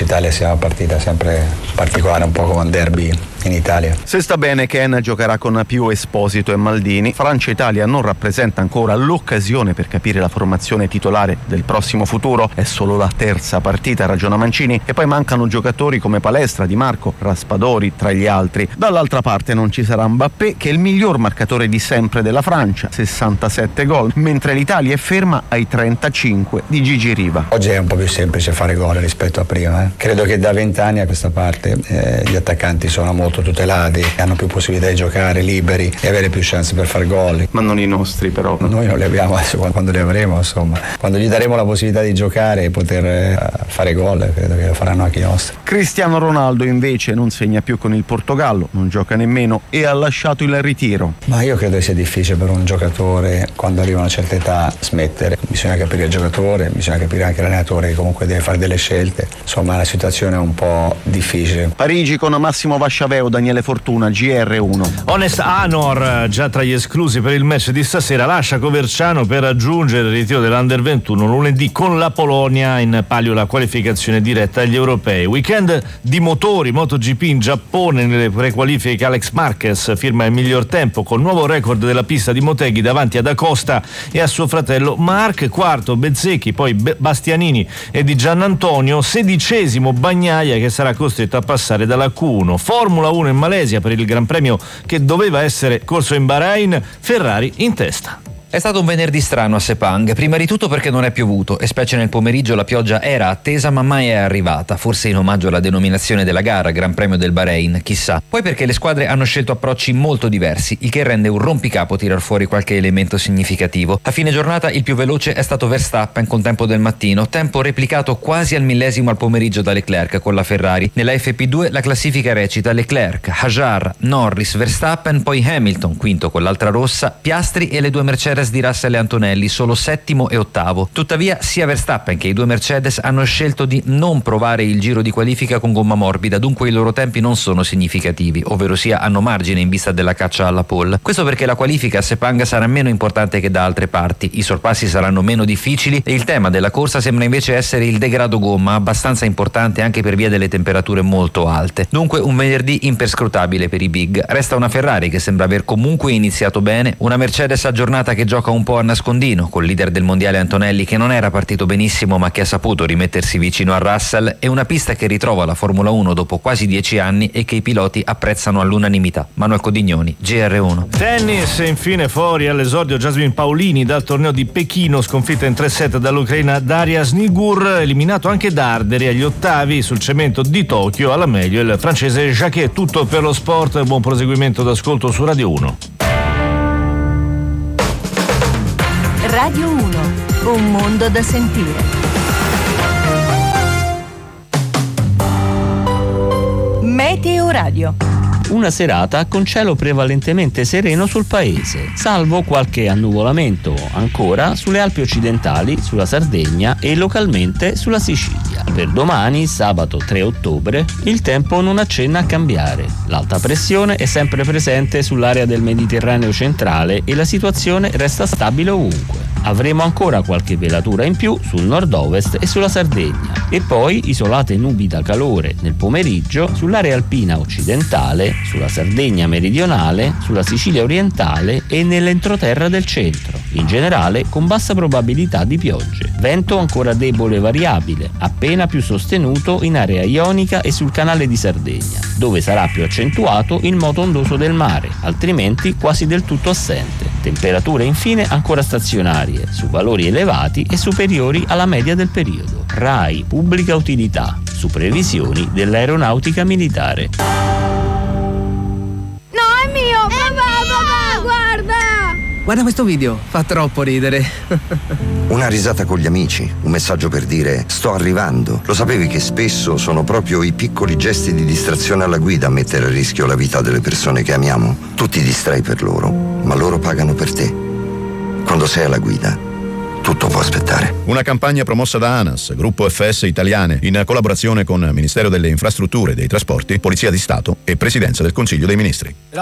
Francia Italia sia una partita sempre particolare, un po' come un derby in Italia. Se sta bene, Ken giocherà con Pio Esposito e Maldini. Francia-Italia non rappresenta ancora l'occasione per capire la formazione titolare del prossimo futuro, è solo la terza partita, ragiona Mancini, e poi mancano giocatori come Palestra, Di Marco, Raspadori tra gli altri. Dall'altra parte non ci sarà Mbappé, che è il miglior marcatore di sempre della Francia, 67 gol, mentre l'Italia è ferma ai 35 di Gigi Riva. Oggi è un po' più semplice fare gol rispetto a prima. Credo che da 20 anni a questa parte gli attaccanti sono molto tutelati, hanno più possibilità di giocare liberi e avere più chance per fare gol. Ma non i nostri, però. Noi non li abbiamo adesso, quando li avremo, insomma. Quando gli daremo la possibilità di giocare e poter fare gol, credo che lo faranno anche i nostri. Cristiano Ronaldo invece non segna più con il Portogallo, non gioca nemmeno e ha lasciato il ritiro. Ma io credo che sia difficile per un giocatore, quando arriva a una certa età, smettere. Bisogna capire il giocatore, bisogna capire anche l'allenatore, che comunque deve fare delle scelte. Insomma, la situazione è un po' difficile. Parigi con Massimo Vasciaveo, Daniele Fortuna, GR1. Honest Anor, già tra gli esclusi per il match di stasera, lascia Coverciano per raggiungere il ritiro dell'Under 21 lunedì con la Polonia, in palio la qualificazione diretta agli europei. Weekend di motori, MotoGP in Giappone, nelle prequalifiche Alex Marquez firma il miglior tempo col nuovo record della pista di Motegi davanti ad Acosta e a suo fratello Marc, quarto Bezzecchi, poi Bastianini e Di Giannantonio, 16° Bagnaia che sarà costretto a passare dalla Q1. Formula 1 in Malesia per il Gran Premio che doveva essere corso in Bahrain, Ferrari in testa. È stato un venerdì strano a Sepang, prima di tutto perché non è piovuto e specie nel pomeriggio la pioggia era attesa ma mai è arrivata, forse in omaggio alla denominazione della gara, Gran Premio del Bahrain, chissà. Poi perché le squadre hanno scelto approcci molto diversi, il che rende un rompicapo tirar fuori qualche elemento significativo. A fine giornata il più veloce è stato Verstappen con tempo del mattino, tempo replicato quasi al millesimo al pomeriggio da Leclerc con la Ferrari. Nella FP2 la classifica recita Leclerc, Hajar, Norris, Verstappen, poi Hamilton, quinto con l'altra rossa, Piastri e le due Mercedes di Russell e Antonelli, solo settimo e ottavo. Tuttavia sia Verstappen che i due Mercedes hanno scelto di non provare il giro di qualifica con gomma morbida, dunque i loro tempi non sono significativi, ovvero sia hanno margine in vista della caccia alla pole. Questo perché la qualifica a Sepang sarà meno importante che da altre parti, i sorpassi saranno meno difficili e il tema della corsa sembra invece essere il degrado gomma, abbastanza importante anche per via delle temperature molto alte. Dunque un venerdì imperscrutabile per i big. Resta una Ferrari che sembra aver comunque iniziato bene, una Mercedes aggiornata che gioca un po' a nascondino col leader del mondiale Antonelli che non era partito benissimo ma che ha saputo rimettersi vicino a Russell, e una pista che ritrova la Formula 1 dopo quasi 10 anni e che i piloti apprezzano all'unanimità. Manuel Codignoni, GR1. Tennis, infine fuori all'esordio Jasmine Paolini dal torneo di Pechino, sconfitta in 3 set dall'Ucraina Daria Snigur, eliminato anche Darderi agli ottavi sul cemento di Tokyo, alla meglio il francese Jacquet. Tutto per lo sport, buon proseguimento d'ascolto su Radio 1. Radio 1, un mondo da sentire. Meteo Radio. Una serata con cielo prevalentemente sereno sul paese, salvo qualche annuvolamento ancora sulle Alpi occidentali, sulla Sardegna e localmente sulla Sicilia. Per domani, sabato 3 ottobre, il tempo non accenna a cambiare. L'alta pressione è sempre presente sull'area del Mediterraneo centrale e la situazione resta stabile ovunque. Avremo ancora qualche velatura in più sul nord-ovest e sulla Sardegna, e poi isolate nubi da calore nel pomeriggio sull'area alpina occidentale, sulla Sardegna meridionale, sulla Sicilia orientale e nell'entroterra del centro, in generale con bassa probabilità di piogge. Vento ancora debole e variabile, appena più sostenuto in area ionica e sul canale di Sardegna, dove sarà più accentuato il moto ondoso del mare, altrimenti quasi del tutto assente. Temperature infine ancora stazionarie, su valori elevati e superiori alla media del periodo. RAI Pubblica Utilità, su previsioni dell'aeronautica militare. Guarda questo video, fa troppo ridere. Una risata con gli amici, un messaggio per dire sto arrivando. Lo sapevi che spesso sono proprio i piccoli gesti di distrazione alla guida a mettere a rischio la vita delle persone che amiamo? Tu ti distrai per loro, ma loro pagano per te. Quando sei alla guida, tutto può aspettare. Una campagna promossa da ANAS, Gruppo FS Italiane, in collaborazione con Ministero delle Infrastrutture e dei Trasporti, Polizia di Stato e Presidenza del Consiglio dei Ministri.